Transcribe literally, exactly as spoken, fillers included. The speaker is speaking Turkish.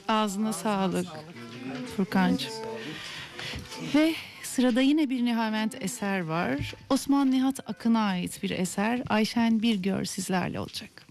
Ağzına sağlık Furkancığım. Ve sırada yine bir Nihavent eser var. Osman Nihat Akın'a ait bir eser. Ayşen Birgör sizlerle olacak.